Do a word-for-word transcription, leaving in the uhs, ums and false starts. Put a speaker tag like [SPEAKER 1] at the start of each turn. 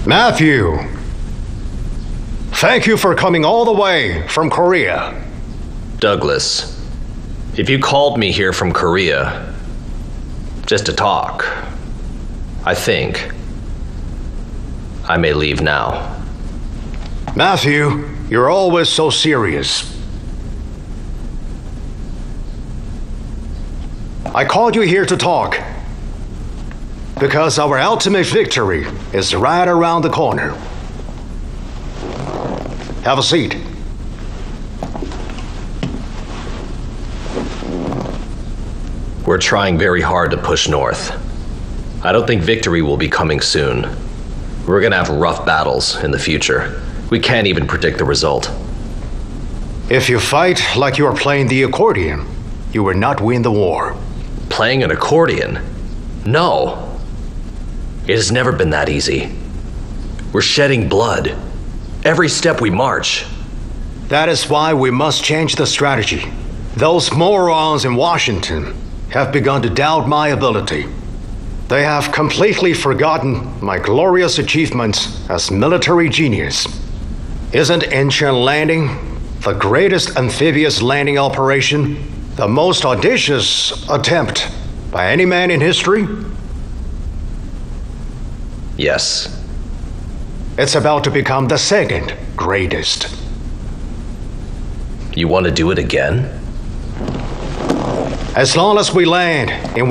[SPEAKER 1] Matthew, thank you for coming all the way from Korea.
[SPEAKER 2] Douglas, if you called me here from Korea just to talk, I think I may leave now.
[SPEAKER 1] Matthew, you're always so serious. I called you here to talk because our ultimate victory is right around the corner. Have a seat.
[SPEAKER 2] We're trying very hard to push north. I don't think victory will be coming soon. We're gonna have rough battles in the future. We can't even predict the result.
[SPEAKER 1] If you fight like you are playing the accordion, you will not win the war.
[SPEAKER 2] Playing an accordion? No. It has never been that easy. We're shedding blood. Every step we march.
[SPEAKER 1] That is why we must change the strategy. Those morons in Washington have begun to doubt my ability. They have completely forgotten my glorious achievements as military genius. Isn't Incheon Landing the greatest amphibious landing operation? The most audacious attempt by any man in history?
[SPEAKER 2] Yes.
[SPEAKER 1] It's about to become the second greatest.
[SPEAKER 2] You want to do it again?
[SPEAKER 1] As long as we land in